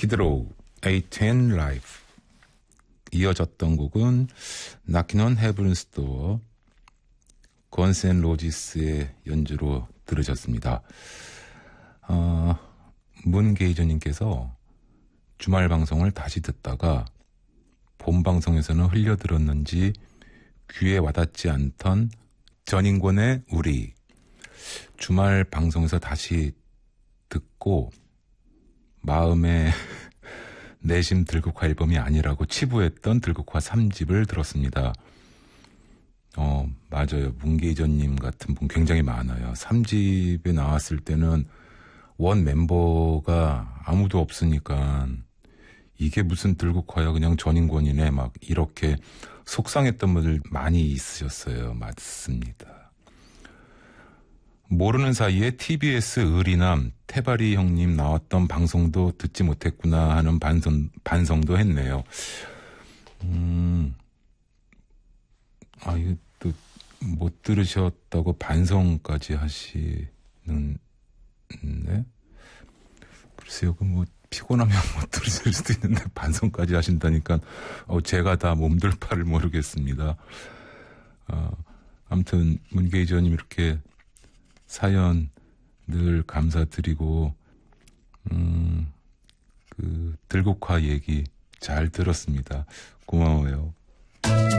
스키드로우 A10 Life. 이어졌던 곡은 Knocking on Heaven's Door, 건스 앤 로지스의 연주로 들으셨습니다. 문게이저님께서 주말 방송을 다시 듣다가 본 방송에서는 흘려들었는지 귀에 와닿지 않던 전인권의 우리, 주말 방송에서 다시 듣고 마음에 내심 들국화 앨범이 아니라고 치부했던 들국화 3집을 들었습니다. 맞아요. 문계이전님 같은 분 굉장히 많아요. 3집에 나왔을 때는 원 멤버가 아무도 없으니까 이게 무슨 들국화야, 그냥 전인권이네, 막 이렇게 속상했던 분들 많이 있으셨어요. 맞습니다. 모르는 사이에 TBS 의리남 태바리 형님 나왔던 방송도 듣지 못했구나 하는 반성도 했네요. 이거 또 못 들으셨다고 반성까지 하시는데, 글쎄요, 피곤하면 못 들으실 수도 있는데 반성까지 하신다니까 제가 다 몸둘 바를 모르겠습니다. 아무튼 문계이저님 이렇게 사연 늘 감사드리고 들국화 얘기 잘 들었습니다. 고마워요.